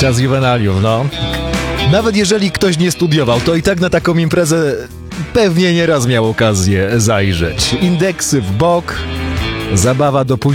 Czas juwenalium, no. Nawet jeżeli ktoś nie studiował, to i tak na taką imprezę pewnie nieraz miał okazję zajrzeć. Indeksy w bok, zabawa do późnego